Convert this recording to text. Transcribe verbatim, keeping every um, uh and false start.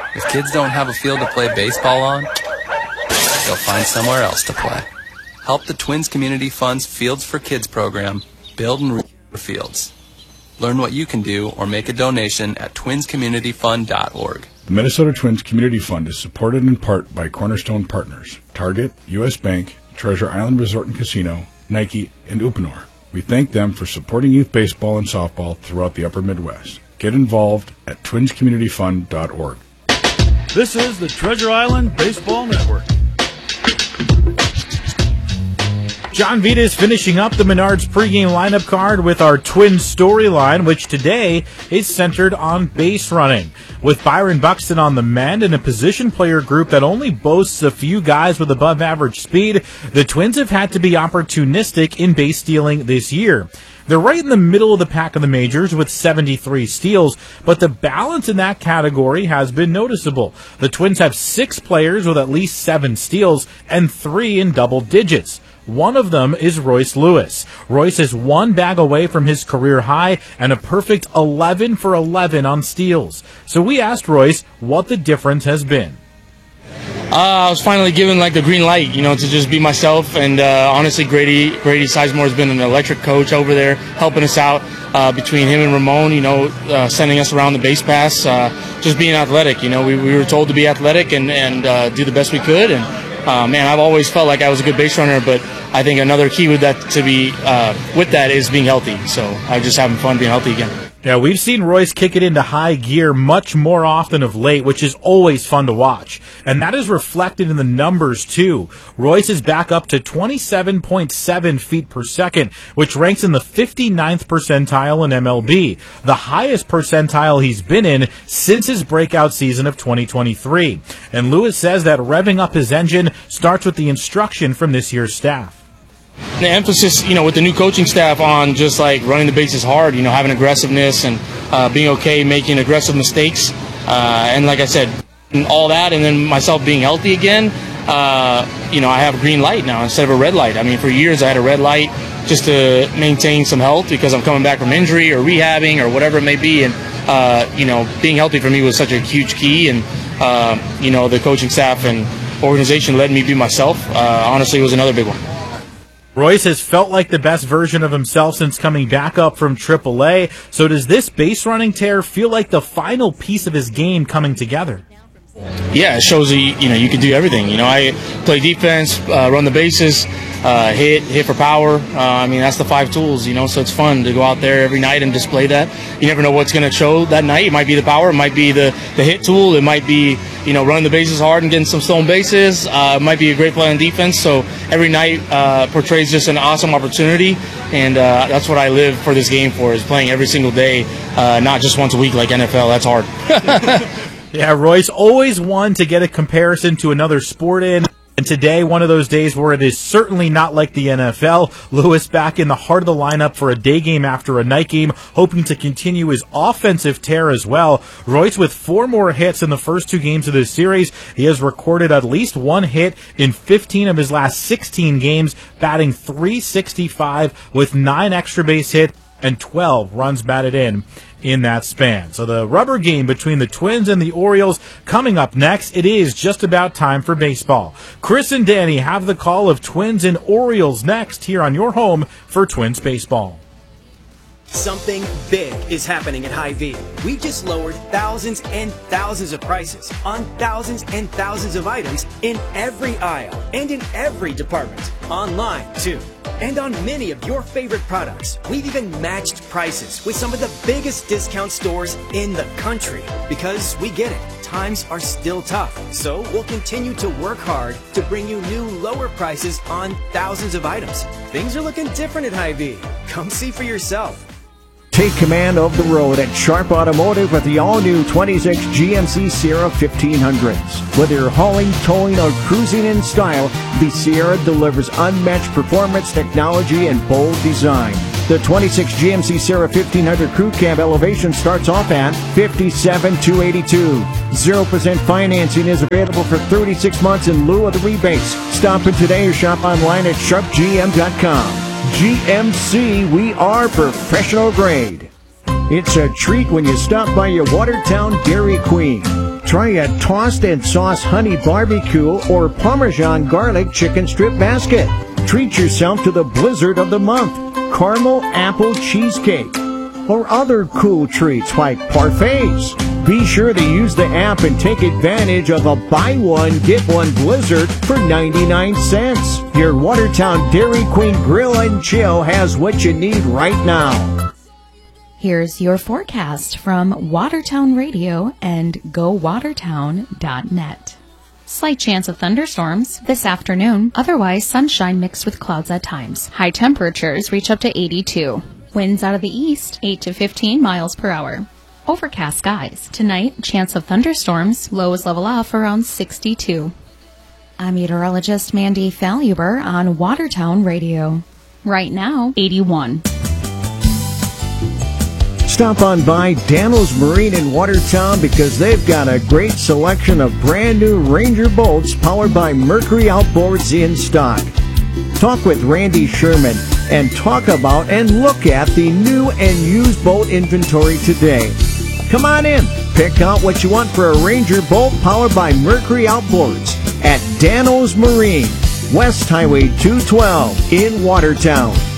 If kids don't have a field to play baseball on, they'll find somewhere else to play. Help the Twins Community Fund's Fields for Kids program build and restore fields. Learn what you can do or make a donation at twins community fund dot org. The Minnesota Twins Community Fund is supported in part by Cornerstone Partners, Target, U S Bank, Treasure Island Resort and Casino, Nike, and Uponor. We thank them for supporting youth baseball and softball throughout the upper Midwest. Get involved at twins community fund dot org. This is the Treasure Island Baseball Network. John Vita is finishing up the Menards pregame lineup card with our Twins storyline, which today is centered on base running. With Byron Buxton on the mend and a position player group that only boasts a few guys with above average speed, the Twins have had to be opportunistic in base stealing this year. They're right in the middle of the pack of the majors with seventy-three steals, but the balance in that category has been noticeable. The Twins have six players with at least seven steals and three in double digits. One of them is Royce Lewis. Royce is one bag away from his career high and a perfect eleven for eleven on steals. So we asked Royce what the difference has been. Uh, I was finally given like the green light, you know, to just be myself. And uh, honestly, Grady Grady Sizemore has been an electric coach over there, helping us out uh, between him and Ramon, you know, uh, sending us around the base pass, uh, just being athletic. You know, we, we were told to be athletic and, and uh, do the best we could. And, uh, man, I've always felt like I was a good base runner, but I think another key with that to be uh, with that is being healthy. So I'm just having fun being healthy again. Yeah, we've seen Royce kick it into high gear much more often of late, which is always fun to watch. And that is reflected in the numbers, too. Royce is back up to twenty-seven point seven feet per second, which ranks in the fifty-ninth percentile in M L B, the highest percentile he's been in since his breakout season of twenty twenty-three. And Lewis says that revving up his engine starts with the instruction from this year's staff. The emphasis, you know, with the new coaching staff on just like running the bases hard, you know, having aggressiveness and uh, being okay making aggressive mistakes. Uh, and like I said, all that, and then myself being healthy again, uh, you know, I have a green light now instead of a red light. I mean, for years I had a red light just to maintain some health because I'm coming back from injury or rehabbing or whatever it may be. And, uh, you know, being healthy for me was such a huge key. And, uh, you know, the coaching staff and organization let me be myself. Uh, honestly, it was another big one. Royce has felt like the best version of himself since coming back up from triple A. So does this base running tear feel like the final piece of his game coming together? Yeah, it shows that you, you know you can do everything. You know, I play defense, uh, run the bases, uh, hit, hit for power. Uh, I mean, that's the five tools. You know, so it's fun to go out there every night and display that. You never know what's going to show that night. It might be the power, it might be the, the hit tool, it might be you know running the bases hard and getting some stolen bases. Uh, it might be a great play on defense. So every night uh, portrays just an awesome opportunity, and uh, that's what I live for this game for, is playing every single day, uh, not just once a week like N F L. That's hard. Yeah, Royce always one to get a comparison to another sport in. And today, one of those days where it is certainly not like the N F L. Lewis back in the heart of the lineup for a day game after a night game, hoping to continue his offensive tear as well. Royce with four more hits in the first two games of this series. He has recorded at least one hit in fifteen of his last sixteen games, batting three sixty-five with nine extra base hits and twelve runs batted in in that span. So the rubber game between the Twins and the Orioles coming up next. It is just about time for baseball. Chris and Danny have the call of Twins and Orioles next here on your home for Twins baseball. Something big is happening at Hy-Vee. We just lowered thousands and thousands of prices on thousands and thousands of items in every aisle and in every department. Online, too. And on many of your favorite products. We've even matched prices with some of the biggest discount stores in the country. Because we get it, times are still tough. So we'll continue to work hard to bring you new lower prices on thousands of items. Things are looking different at Hy-Vee. Come see for yourself. Take command of the road at Sharp Automotive with the all-new twenty-six G M C Sierra fifteen hundreds. Whether you're hauling, towing, or cruising in style, the Sierra delivers unmatched performance, technology, and bold design. The twenty-six G M C Sierra fifteen hundred Crew Cab elevation starts off at fifty-seven thousand two hundred eighty-two dollars. zero percent financing is available for thirty-six months in lieu of the rebates. Stop in today or shop online at sharp g m dot com. G M C, we are professional grade. It's a treat when you stop by your Watertown Dairy Queen. Try a tossed and sauce honey barbecue or Parmesan garlic chicken strip basket. Treat yourself to the blizzard of the month, caramel apple cheesecake, or other cool treats like parfaits. Be sure to use the app and take advantage of a buy one, get one blizzard for ninety-nine cents. Your Watertown Dairy Queen Grill and Chill has what you need right now. Here's your forecast from Watertown Radio and go watertown dot net. Slight chance of thunderstorms this afternoon, otherwise sunshine mixed with clouds at times. High temperatures reach up to eighty-two. Winds out of the east, eight to fifteen miles per hour. Overcast skies. Tonight, chance of thunderstorms, lows level off around sixty-two. I'm meteorologist Mandy Faluber on Watertown Radio. Right now, eighty-one. Stop on by Dano's Marine in Watertown because they've got a great selection of brand new Ranger boats powered by Mercury Outboards in stock. Talk with Randy Sherman and talk about and look at the new and used boat inventory today. Come on in, pick out what you want for a Ranger boat powered by Mercury Outboards at Dano's Marine, West Highway two twelve in Watertown.